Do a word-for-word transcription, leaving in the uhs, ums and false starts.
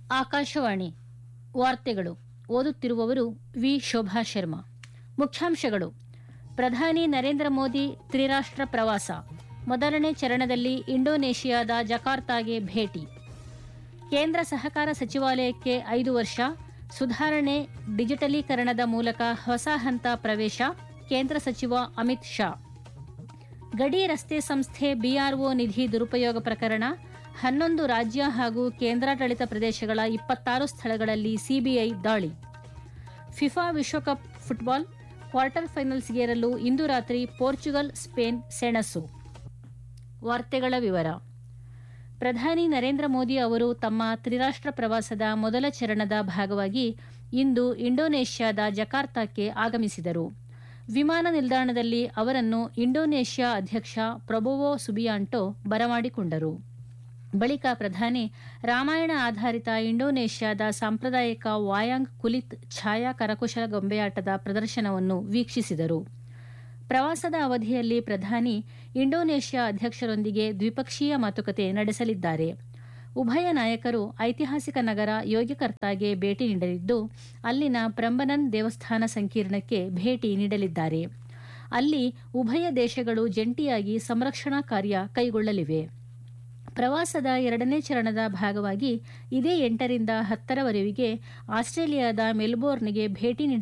ಆಕಾಶವಾಣಿ ವಾರ್ತೆಗಳು ಓದುತ್ತಿರುವವರು ವಿ ಶೋಭಾ ಶರ್ಮಾ. ಮುಖ್ಯಾಂಶಗಳು: ಪ್ರಧಾನಿ ನರೇಂದ್ರ ಮೋದಿ ತ್ರಿರಾಷ್ಟ್ರ ಪ್ರವಾಸ, ಮೊದಲನೇ ಚರಣದಲ್ಲಿ ಇಂಡೋನೇಷಿಯಾದ ಜಕಾರ್ತಾಗೆ ಭೇಟಿ. ಕೇಂದ್ರ ಸಹಕಾರ ಸಚಿವಾಲಯಕ್ಕೆ ಐದು ವರ್ಷ, ಸುಧಾರಣೆ ಡಿಜಿಟಲೀಕರಣದ ಮೂಲಕ ಹೊಸ ಹಂತ ಪ್ರವೇಶ, ಕೇಂದ್ರ ಸಚಿವ ಅಮಿತ್ ಶಾ. ಗಡಿ ರಸ್ತೆ ಸಂಸ್ಥೆ ಬಿಆರ್ಒ ನಿಧಿ ದುರುಪಯೋಗ ಪ್ರಕರಣ, ಹನ್ನೊಂದು ರಾಜ್ಯ ಹಾಗೂ ಕೇಂದ್ರಾಡಳಿತ ಪ್ರದೇಶಗಳ ಇಪ್ಪತ್ತಾರು ಸ್ಥಳಗಳಲ್ಲಿ ಸಿಬಿಐ ದಾಳಿ. ಫಿಫಾ ವಿಶ್ವಕಪ್ ಫುಟ್ಬಾಲ್ ಕ್ವಾರ್ಟರ್ ಫೈನಲ್ಸ್ಗೇರಲು ಇಂದು ರಾತ್ರಿ ಪೋರ್ಚುಗಲ್ ಸ್ಪೇನ್ ಸೆಣಸು. ವಾರ್ತೆಗಳ ವಿವರ. ಪ್ರಧಾನಿ ನರೇಂದ್ರ ಮೋದಿ ಅವರು ತಮ್ಮ ತ್ರಿರಾಷ್ಟ್ರ ಪ್ರವಾಸದ ಮೊದಲ ಚರಣದ ಭಾಗವಾಗಿ ಇಂದು ಇಂಡೋನೇಷ್ಯಾದ ಜಕಾರ್ತಾಕ್ಕೆ ಆಗಮಿಸಿದರು. ವಿಮಾನ ನಿಲ್ದಾಣದಲ್ಲಿ ಅವರನ್ನು ಇಂಡೋನೇಷ್ಯಾ ಅಧ್ಯಕ್ಷ ಪ್ರೊಬೊವೊ ಸುಬಿಯಾಂಟೊ ಬರಮಾಡಿಕೊಂಡರು. ಬಳಿಕ ಪ್ರಧಾನಿ ರಾಮಾಯಣ ಆಧಾರಿತ ಇಂಡೋನೇಷ್ಯಾದ ಸಾಂಪ್ರದಾಯಿಕ ವಾಯಾಂಗ್ ಕುಲಿತ್ ಛಾಯಾ ಕರಕುಶಲ ಗೊಂಬೆಯಾಟದ ಪ್ರದರ್ಶನವನ್ನು ವೀಕ್ಷಿಸಿದರು. ಪ್ರವಾಸದ ಅವಧಿಯಲ್ಲಿ ಪ್ರಧಾನಿ ಇಂಡೋನೇಷ್ಯಾ ಅಧ್ಯಕ್ಷರೊಂದಿಗೆ ದ್ವಿಪಕ್ಷೀಯ ಮಾತುಕತೆ ನಡೆಸಲಿದ್ದಾರೆ. ಉಭಯ ನಾಯಕರು ಐತಿಹಾಸಿಕ ನಗರ ಯೋಗ್ಯಕರ್ತಾಗೆ ಭೇಟಿ ನೀಡಲಿದ್ದು, ಅಲ್ಲಿನ ಪ್ರಂಬನನ್ ದೇವಸ್ಥಾನ ಸಂಕೀರ್ಣಕ್ಕೆ ಭೇಟಿ ನೀಡಲಿದ್ದಾರೆ. ಅಲ್ಲಿ ಉಭಯ ದೇಶಗಳು ಜಂಟಿಯಾಗಿ ಸಂರಕ್ಷಣಾ ಕಾರ್ಯ ಕೈಗೊಳ್ಳಲಿವೆ. ಪ್ರವಾಸದ ಎರಡನೇ ಚರಣದ ಭಾಗವಾಗಿ ಇದೇ ಎಂಟರಿಂದ ಹತ್ತರವರೆಗೆ ಆಸ್ಟ್ರೇಲಿಯಾದ ಮೆಲ್ಬೋರ್ನ್ಗೆ ಭೇಟಿ ನೀಡಲಿದ್ದಾರೆ.